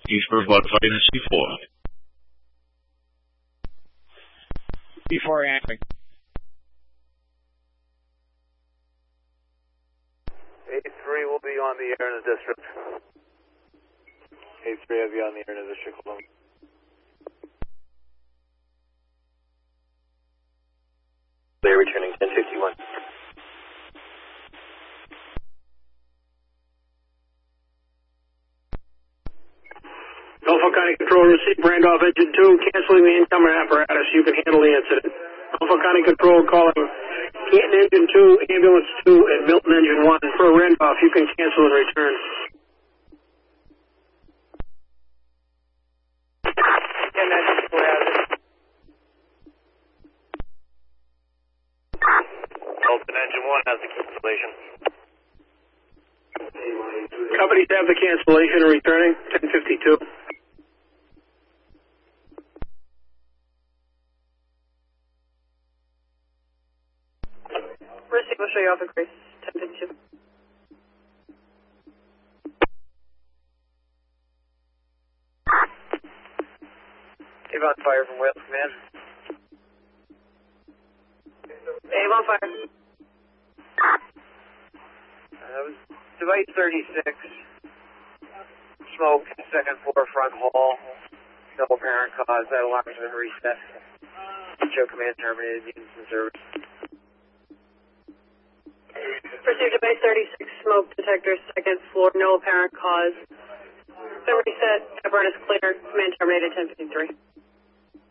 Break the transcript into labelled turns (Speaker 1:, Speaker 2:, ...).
Speaker 1: Eastburg Blood Fighting in C4.
Speaker 2: Before answering.
Speaker 3: A3 will be on the air in the district. A3 will be on the air in the district. Hold on.
Speaker 4: They're returning 1051.
Speaker 5: Norfolk County Control, receive Randolph Engine 2, canceling the incoming apparatus. You can handle the incident. Norfolk County Control calling Canton Engine 2, Ambulance 2, and Milton Engine 1. For Randolph, you can cancel and return.
Speaker 3: Milton Engine 1 has the cancellation.
Speaker 5: Companies have the cancellation and returning, 1052.
Speaker 6: Receive, we'll show you off the crease, 1052.
Speaker 3: Avon Fire from Wales Command.
Speaker 6: Avon Fire.
Speaker 3: That was device 36. Smoke, second floor, front hall. No apparent cause. That alarm has been reset. Show command terminated. Units in service.
Speaker 6: Receive device 36, smoke detector, second floor, no apparent cause. Been reset, apparatus clear, command terminated, 1053.